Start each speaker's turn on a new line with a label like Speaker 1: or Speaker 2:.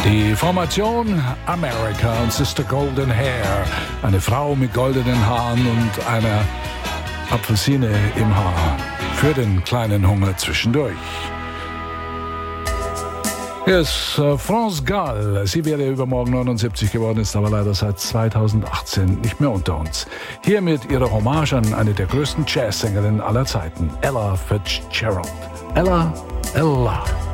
Speaker 1: Die Formation America und Sister Golden Hair. Eine Frau mit goldenen Haaren und einer Apfelsine im Haar. Für den kleinen Hunger zwischendurch. Hier ist France Gall. Sie wäre übermorgen 79 geworden, ist aber leider seit 2018 nicht mehr unter uns. Hier mit ihrer Hommage an eine der größten Jazzsängerinnen aller Zeiten, Ella Fitzgerald. Ella.